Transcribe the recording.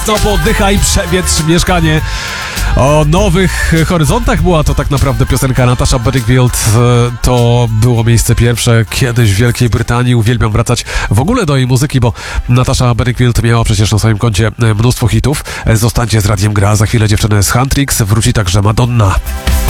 No poddychaj, przewietrz mieszkanie. O nowych horyzontach była to tak naprawdę piosenka Natasha Bedingfield. To było miejsce pierwsze kiedyś w Wielkiej Brytanii. Uwielbiam wracać w ogóle do jej muzyki, bo Natasha Bedingfield miała przecież na swoim koncie mnóstwo hitów. Zostańcie z Radiem Gra, za chwilę dziewczyny z Huntrix, wróci także Madonna.